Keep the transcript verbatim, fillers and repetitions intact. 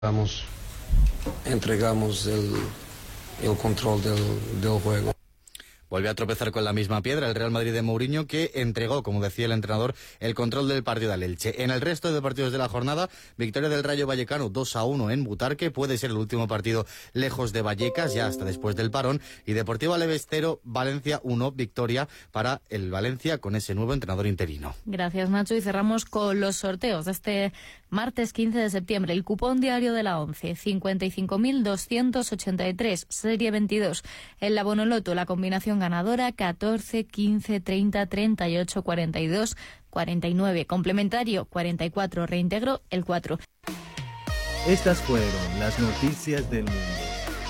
Vamos, entregamos el, el control del, del juego. Volvió a tropezar con la misma piedra el Real Madrid de Mourinho, que entregó, como decía el entrenador, el control del partido al Elche. En el resto de partidos de la jornada, victoria del Rayo Vallecano dos a uno en Butarque, puede ser el último partido lejos de Vallecas, ya hasta después del parón, y Deportivo Alavés cero, Valencia uno, victoria para el Valencia con ese nuevo entrenador interino. Gracias, Nacho, y cerramos con los sorteos de este martes quince de septiembre. El cupón diario de la ONCE, cincuenta y cinco mil doscientos ochenta y tres, serie veintidós. En la Bonoloto, la combinación ganadora catorce, quince, treinta, treinta y ocho, cuarenta y dos, cuarenta y nueve. Complementario cuarenta y cuatro, reintegro el cuatro. Estas fueron las noticias del mundo.